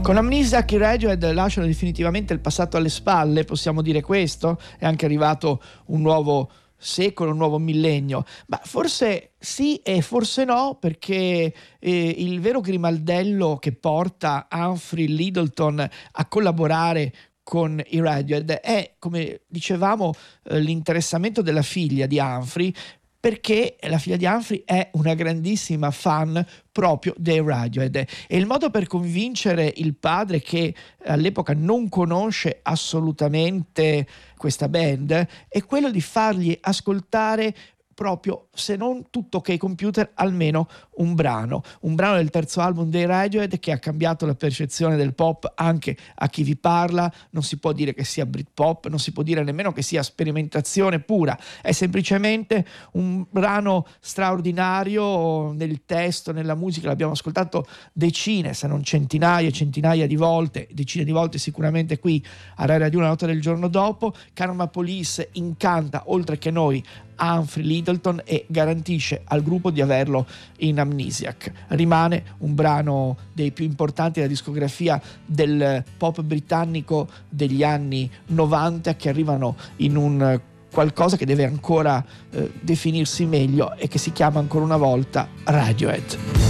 Con Amnesiac i Radiohead lasciano definitivamente il passato alle spalle, possiamo dire questo? È anche arrivato un nuovo secolo, un nuovo millennio, ma forse sì e forse no, perché il vero grimaldello che porta Humphrey Lyttelton a collaborare con i Radiohead è, come dicevamo, l'interessamento della figlia di Humphrey, perché la figlia di Humphrey è una grandissima fan proprio dei Radiohead, e il modo per convincere il padre, che all'epoca non conosce assolutamente questa band, è quello di fargli ascoltare proprio, se non tutto ok computer, almeno un brano del terzo album dei Radiohead, che ha cambiato la percezione del pop anche a chi vi parla. Non si può dire che sia Britpop, non si può dire nemmeno che sia sperimentazione pura, è semplicemente un brano straordinario nel testo, nella musica. L'abbiamo ascoltato decine, se non centinaia e centinaia di volte, decine di volte sicuramente qui a Rai Radio 1 la notte del giorno dopo. Karma Police incanta oltre che noi Humphrey Lyttelton e garantisce al gruppo di averlo in Amnesiac. Rimane un brano dei più importanti della discografia del pop britannico degli anni 90, che arrivano in un qualcosa che deve ancora definirsi meglio e che si chiama ancora una volta Radiohead.